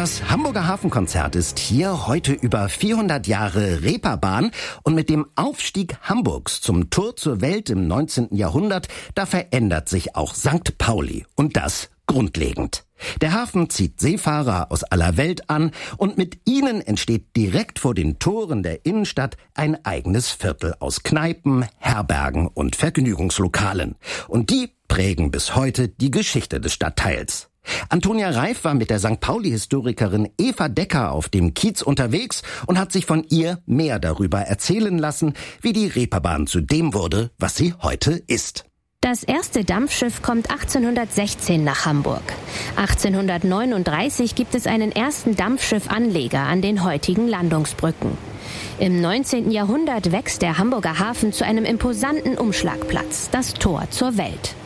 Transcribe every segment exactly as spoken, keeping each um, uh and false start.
Das Hamburger Hafenkonzert ist hier heute über vierhundert Jahre Reeperbahn und mit dem Aufstieg Hamburgs zum Tor zur Welt im neunzehnten Jahrhundert, da verändert sich auch Sankt Pauli und das grundlegend. Der Hafen zieht Seefahrer aus aller Welt an und mit ihnen entsteht direkt vor den Toren der Innenstadt ein eigenes Viertel aus Kneipen, Herbergen und Vergnügungslokalen. Und die prägen bis heute die Geschichte des Stadtteils. Antonia Reif war mit der Sankt Pauli-Historikerin Eva Decker auf dem Kiez unterwegs und hat sich von ihr mehr darüber erzählen lassen, wie die Reeperbahn zu dem wurde, was sie heute ist. Das erste Dampfschiff kommt achtzehnhundertsechzehn nach Hamburg. achtzehnhundertneununddreißig gibt es einen ersten Dampfschiffanleger an den heutigen Landungsbrücken. Im neunzehnten Jahrhundert wächst der Hamburger Hafen zu einem imposanten Umschlagplatz, das Tor zur Welt.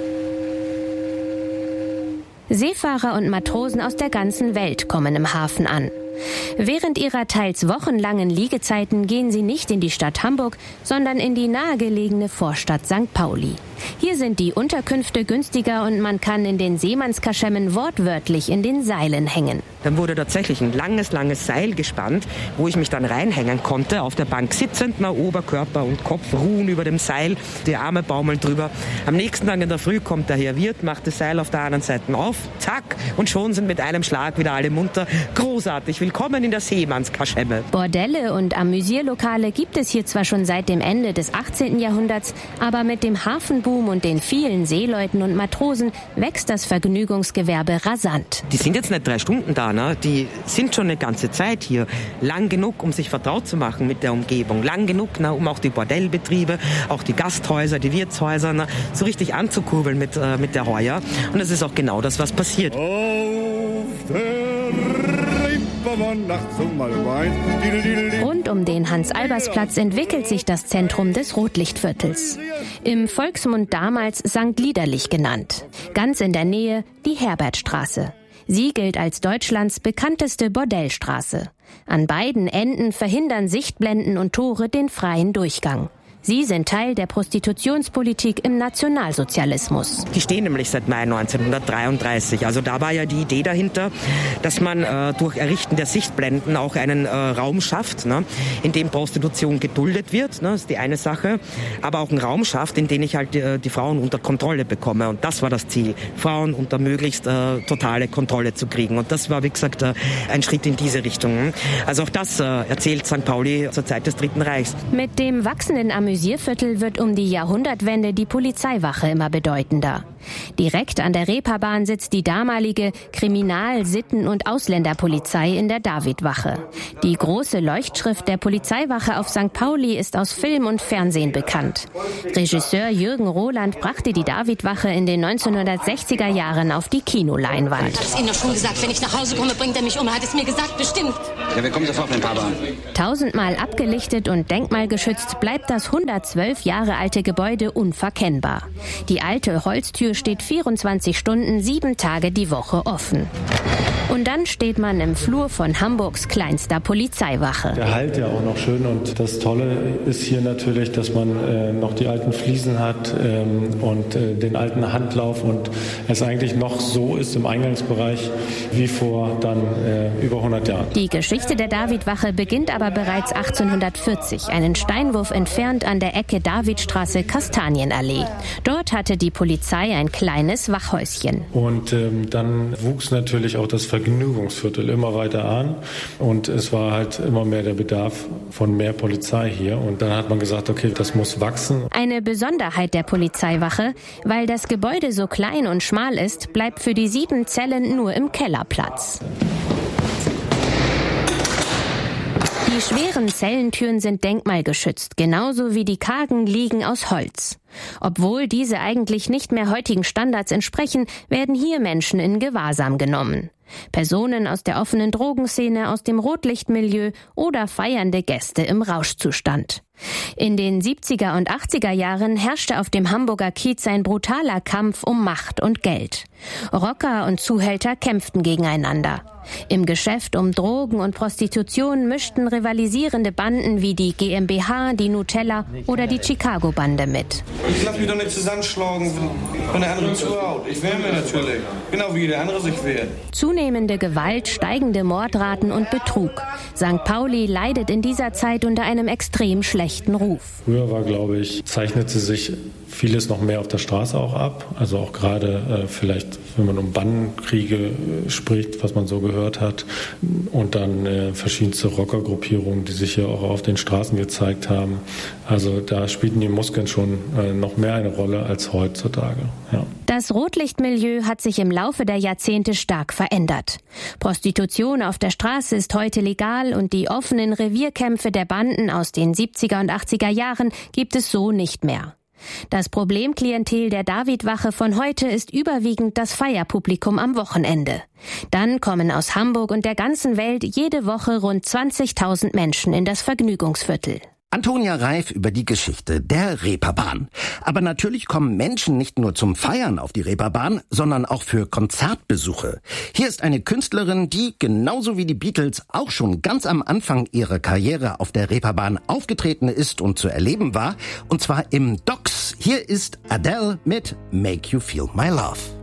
Seefahrer und Matrosen aus der ganzen Welt kommen im Hafen an. Während ihrer teils wochenlangen Liegezeiten gehen sie nicht in die Stadt Hamburg, sondern in die nahegelegene Vorstadt Sankt Pauli. Hier sind die Unterkünfte günstiger und man kann in den Seemannskaschemmen wortwörtlich in den Seilen hängen. Dann wurde tatsächlich ein langes, langes Seil gespannt, wo ich mich dann reinhängen konnte, auf der Bank sitzend, mein Oberkörper und Kopf ruhen über dem Seil, die Arme baumeln drüber. Am nächsten Tag in der Früh kommt der Herr Wirt, macht das Seil auf der anderen Seite auf, zack, und schon sind mit einem Schlag wieder alle munter. Großartig, willkommen in der Seemannskaschemme. Bordelle und Amüsierlokale gibt es hier zwar schon seit dem Ende des achtzehnten Jahrhunderts, aber mit dem Hafenboom und den vielen Seeleuten und Matrosen wächst das Vergnügungsgewerbe rasant. Die sind jetzt nicht drei Stunden da, ne? Die sind schon eine ganze Zeit hier. Lang genug, um sich vertraut zu machen mit der Umgebung. Lang genug, ne, um auch die Bordellbetriebe, auch die Gasthäuser, die Wirtshäuser, ne, so richtig anzukurbeln mit, äh, mit der Heuer. Und das ist auch genau das, was passiert. Auf der Rund um den Hans-Albers-Platz entwickelt sich das Zentrum des Rotlichtviertels. Im Volksmund damals Sankt Liederlich genannt. Ganz in der Nähe die Herbertstraße. Sie gilt als Deutschlands bekannteste Bordellstraße. An beiden Enden verhindern Sichtblenden und Tore den freien Durchgang. Sie sind Teil der Prostitutionspolitik im Nationalsozialismus. Die stehen nämlich seit Mai neunzehnhundertdreiunddreißig. Also da war ja die Idee dahinter, dass man äh, durch Errichten der Sichtblenden auch einen äh, Raum schafft, ne, in dem Prostitution geduldet wird. Ne, das ist die eine Sache. Aber auch einen Raum schafft, in dem ich halt äh, die Frauen unter Kontrolle bekomme. Und das war das Ziel, Frauen unter möglichst äh, totale Kontrolle zu kriegen. Und das war, wie gesagt, äh, ein Schritt in diese Richtung. Also auch das äh, erzählt Sankt Pauli zur Zeit des Dritten Reichs. Mit dem wachsenden Amüsierviertel wird um die Jahrhundertwende die Polizeiwache immer bedeutender. Direkt an der Reeperbahn sitzt die damalige Kriminal-, Sitten- und Ausländerpolizei in der Davidwache. Die große Leuchtschrift der Polizeiwache auf Sankt Pauli ist aus Film und Fernsehen bekannt. Regisseur Jürgen Roland brachte die Davidwache in den neunzehnhundertsechziger Jahren auf die Kinoleinwand. Ich habe es Ihnen doch schon gesagt, wenn ich nach Hause komme, bringt er mich um. Er hat es mir gesagt, bestimmt. Ja, wir kommen sofort mit dem Papa. Tausendmal abgelichtet und denkmalgeschützt bleibt das hundertzwölf Jahre alte Gebäude unverkennbar. Die alte Holztür steht vierundzwanzig Stunden, sieben Tage die Woche offen. Und dann steht man im Flur von Hamburgs kleinster Polizeiwache. Der Halt ja auch noch schön und das Tolle ist hier natürlich, dass man äh, noch die alten Fliesen hat ähm, und äh, den alten Handlauf und es eigentlich noch so ist im Eingangsbereich wie vor dann äh, über hundert Jahren. Die Geschichte der Davidwache beginnt aber bereits achtzehnhundertvierzig, einen Steinwurf entfernt an der Ecke Davidstraße Kastanienallee. Dort hatte die Polizei ein kleines Wachhäuschen. Und ähm, dann wuchs natürlich auch das Vergnügungsviertel immer weiter an und es war halt immer mehr der Bedarf von mehr Polizei hier und dann hat man gesagt, okay, das muss wachsen. Eine Besonderheit der Polizeiwache, weil das Gebäude so klein und schmal ist, bleibt für die sieben Zellen nur im Keller Platz. Die schweren Zellentüren sind denkmalgeschützt, genauso wie die kargen Liegen aus Holz. Obwohl diese eigentlich nicht mehr heutigen Standards entsprechen, werden hier Menschen in Gewahrsam genommen. Personen aus der offenen Drogenszene, aus dem Rotlichtmilieu oder feiernde Gäste im Rauschzustand. In den siebziger und achtziger Jahren herrschte auf dem Hamburger Kiez ein brutaler Kampf um Macht und Geld. Rocker und Zuhälter kämpften gegeneinander. Im Geschäft um Drogen und Prostitution mischten rivalisierende Banden wie die G m b H, die Nutella oder die Chicago-Bande mit. Ich lasse mich doch nicht zusammenschlagen, wenn der andere zuhaut. Ich wehre mir natürlich, genau wie der andere sich wehrt. Zunehmend Zunehmende Gewalt, steigende Mordraten und Betrug. Sankt Pauli leidet in dieser Zeit unter einem extrem schlechten Ruf. Früher war, glaube ich, zeichnete sich vieles noch mehr auf der Straße auch ab. Also auch gerade äh, vielleicht, wenn man um Bandenkriege äh, spricht, was man so gehört hat. Und dann äh, verschiedenste Rockergruppierungen, die sich hier auch auf den Straßen gezeigt haben. Also da spielten die Muskeln schon äh, noch mehr eine Rolle als heutzutage. Ja. Das Rotlichtmilieu hat sich im Laufe der Jahrzehnte stark verändert. Prostitution auf der Straße ist heute legal und die offenen Revierkämpfe der Banden aus den siebziger und achtziger Jahren gibt es so nicht mehr. Das Problemklientel der Davidwache von heute ist überwiegend das Feierpublikum am Wochenende. Dann kommen aus Hamburg und der ganzen Welt jede Woche rund zwanzigtausend Menschen in das Vergnügungsviertel. Antonia Reif über die Geschichte der Reeperbahn. Aber natürlich kommen Menschen nicht nur zum Feiern auf die Reeperbahn, sondern auch für Konzertbesuche. Hier ist eine Künstlerin, die genauso wie die Beatles auch schon ganz am Anfang ihrer Karriere auf der Reeperbahn aufgetreten ist und zu erleben war, und zwar im Docks. Hier ist Adele mit Make You Feel My Love.